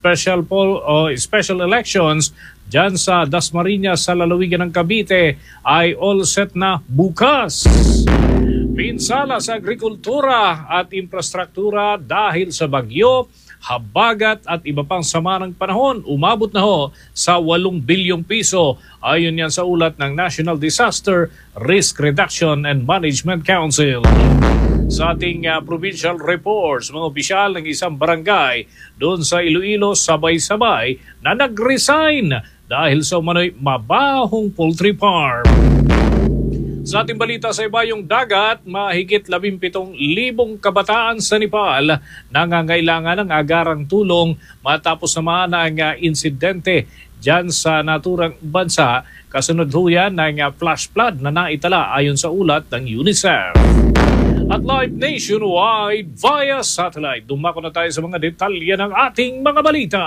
special elections dyan sa Dasmariñas sa lalawigan ng Cavite ay all set na bukas. Pinsala sa agrikultura at infrastruktura dahil sa bagyo, habagat at iba pang sama ng panahon, umabot na ho sa 8 bilyong piso. Ayon yan sa ulat ng National Disaster Risk Reduction and Management Council. Sa ating provincial reports, mga opisyal ng isang barangay doon sa Iloilo sabay-sabay na nag-resign dahil sa umano'y mabahong poultry farm. Sa ating balita sa ibayong dagat, mahigit 17,000 kabataan sa Nepal nangangailangan ng agarang tulong matapos naman ang insidente dyan sa naturang bansa. Kasunod ho yan ng flash flood na naitala ayon sa ulat ng UNICEF. At live nationwide via satellite. Dumako na tayo sa mga detalye ng ating mga balita.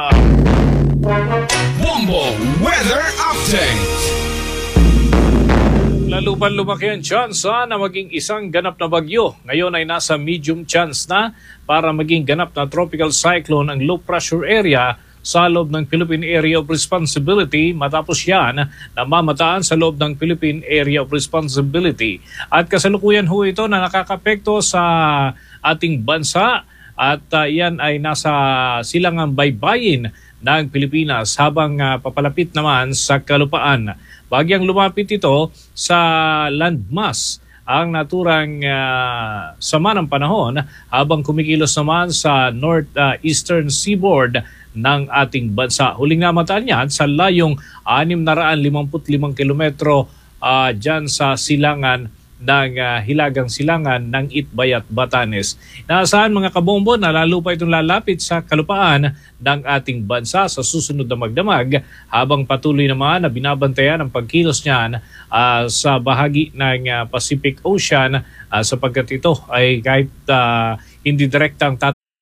Bombo Weather Update. Lalupan lumaki ang tsansa na maging isang ganap na bagyo. Ngayon ay nasa medium chance na para maging ganap na tropical cyclone ang low pressure area sa loob ng Philippine Area of Responsibility matapos yan na mamataan sa loob ng Philippine Area of Responsibility. At kasalukuyan ho ito na nakakapekto sa ating bansa at yan ay nasa silangang baybayin ng Pilipinas habang papalapit naman sa kalupaan. Bagyang lumapit ito sa landmass ang naturang sama ng panahon habang kumikilos naman sa northeastern seaboard ng ating bansa. Huling namataan yan sa layong 655 kilometro dyan sa silangan ng hilagang silangan ng Itbay at Batanes. Naasahan mga kabombo na lalo pa itong lalapit sa kalupaan ng ating bansa sa susunod na magdamag habang patuloy naman na binabantayan ang pagkilos niyan sa bahagi ng Pacific Ocean sapagkat ito ay kahit hindi direktang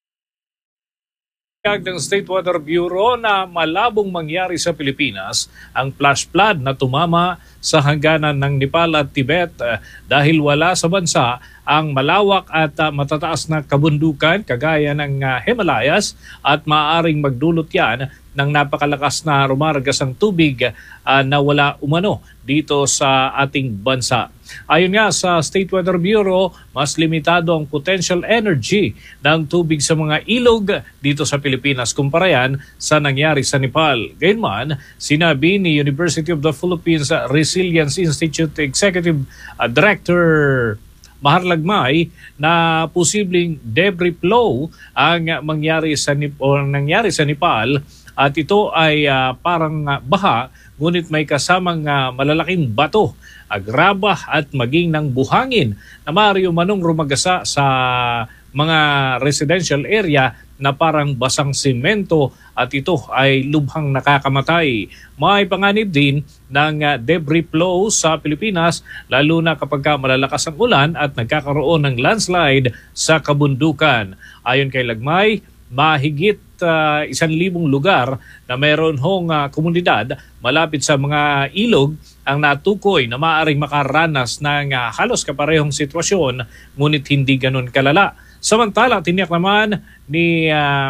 ng State Weather Bureau na malabong mangyari sa Pilipinas ang flash flood na tumama sa hangganan ng Nepal at Tibet dahil wala sa bansa ang malawak at matataas na kabundukan kagaya ng Himalayas at maaaring magdulot yan ng napakalakas na rumaragas ang tubig na wala umano dito sa ating bansa. Ayon nga sa State Weather Bureau, mas limitado ang potential energy ng tubig sa mga ilog dito sa Pilipinas kumpara yan sa nangyari sa Nepal. Gayunman, sinabi ni University of the Philippines Resilience Institute Executive Director Maharlagmay na posibleng debris flow ang nangyari sa Nepal at ito ay parang baha ngunit may kasamang malalaking bato, graba at maging ng buhangin na maaari manong rumagasa sa mga residential area na parang basang simento at ito ay lubhang nakakamatay. May panganib din ng debris flow sa Pilipinas lalo na kapag malalakas ang ulan at nagkakaroon ng landslide sa kabundukan. Ayon kay Lagmay, mahigit 1,000 lugar na mayroon hong komunidad malapit sa mga ilog ang natukoy na maaaring makaranas ng halos kaparehong sitwasyon ngunit hindi ganun kalala. Samantala, tiniyak naman ni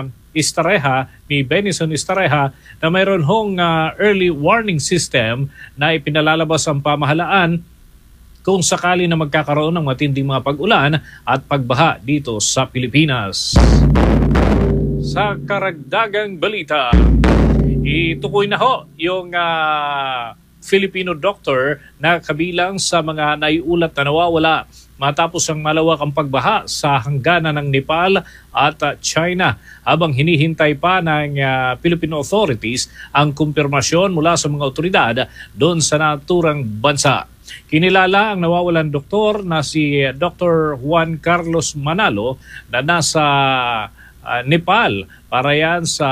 Benison Estareja na mayroon hong early warning system na ipinalalabas ang pamahalaan kung sakali na magkakaroon ng matinding mga pag-ulan at pagbaha dito sa Pilipinas. Sa karagdagang balita, itukoy na ho yung Filipino doctor na kabilang sa mga naiulat na nawawala matapos ang malawakang pagbaha sa hangganan ng Nepal at China habang hinihintay pa ng Philippine authorities ang kumpirmasyon mula sa mga otoridad doon sa naturang bansa. Kinilala ang nawawalan doktor na si Dr. Juan Carlos Manalo na nasa Nepal para yan sa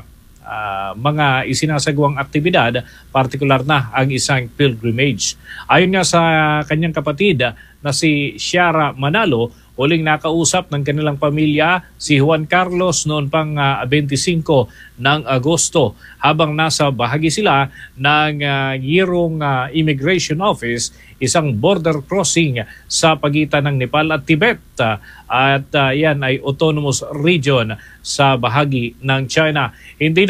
mga isinasagawang aktibidad, partikular na ang isang pilgrimage. Ayon nga sa kanyang kapatid na si Shiara Manalo, huling nakausap ng kanilang pamilya si Juan Carlos noon pang 25 ng Agosto habang nasa bahagi sila ng Yirong Immigration Office, isang border crossing sa pagitan ng Nepal at Tibet. At yan ay autonomous region sa bahagi ng China. Hindi